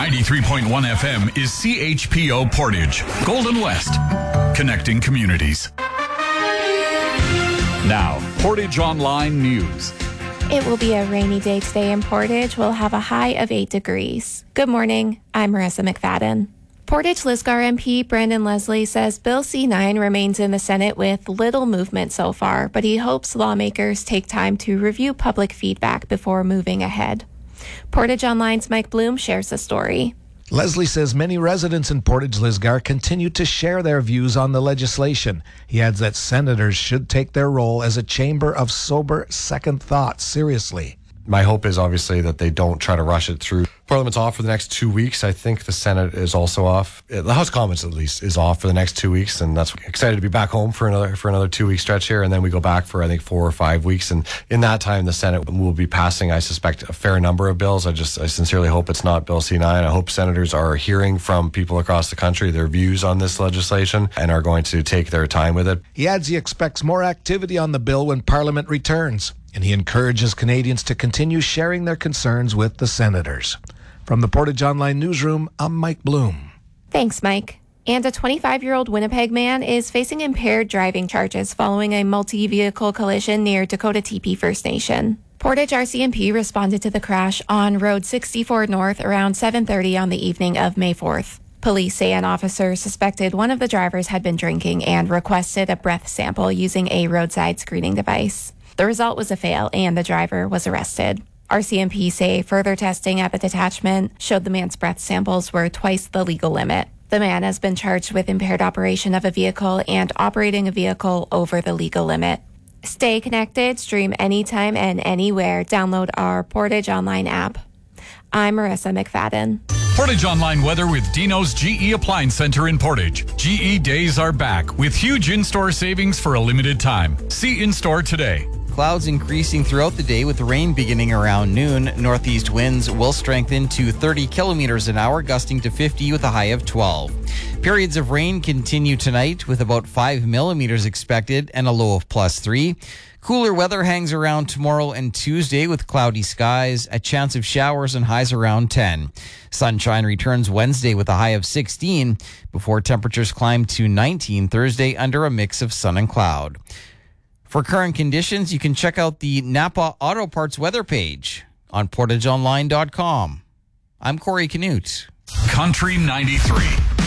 93.1 FM is CHPO Portage, Golden West, connecting communities. Now, Portage Online News. It will be a rainy day today in Portage. We'll have a high of 8 degrees. Good morning. I'm Marissa McFadden. Portage Lisgar MP Brandon Leslie says Bill C-9 remains in the Senate with little movement so far, but he hopes lawmakers take time to review public feedback before moving ahead. Portage Online's Mike Bloom shares the story. Leslie says many residents in Portage Lisgar continue to share their views on the legislation. He adds that senators should take their role as a chamber of sober second thought seriously. My hope is obviously that they don't try to rush it through. Parliament's off for the next 2 weeks. I think the Senate is also off. The House Commons, at least, is off for the next 2 weeks, and that's excited to be back home for another 2 week stretch here, and then we go back for I think 4 or 5 weeks. And in that time, the Senate will be passing, I suspect, a fair number of bills. I sincerely hope it's not Bill C-9. I hope senators are hearing from people across the country their views on this legislation and are going to take their time with it. He adds he expects more activity on the bill when Parliament returns, and he encourages Canadians to continue sharing their concerns with the senators. From the Portage Online Newsroom, I'm Mike Bloom. Thanks, Mike. And a 25-year-old Winnipeg man is facing impaired driving charges following a multi-vehicle collision near Dakota Teepee First Nation. Portage RCMP responded to the crash on Road 64 North around 7:30 on the evening of May 4th. Police say an officer suspected one of the drivers had been drinking and requested a breath sample using a roadside screening device. The result was a fail, and the driver was arrested. RCMP say further testing at the detachment showed the man's breath samples were twice the legal limit. The man has been charged with impaired operation of a vehicle and operating a vehicle over the legal limit. Stay connected, stream anytime and anywhere. Download our Portage Online app. I'm Marissa McFadden. Portage Online weather with Dino's GE Appliance Center in Portage. GE days are back with huge in-store savings for a limited time. See in-store today. Clouds increasing throughout the day with rain beginning around noon. Northeast winds will strengthen to 30 kilometers an hour, gusting to 50 with a high of 12. Periods of rain continue tonight with about 5 millimeters expected and a low of +3. Cooler weather hangs around tomorrow and Tuesday with cloudy skies, a chance of showers and highs around 10. Sunshine returns Wednesday with a high of 16 before temperatures climb to 19 Thursday under a mix of sun and cloud. For current conditions, you can check out the Napa Auto Parts weather page on portageonline.com. I'm Corey Canute. Country 93.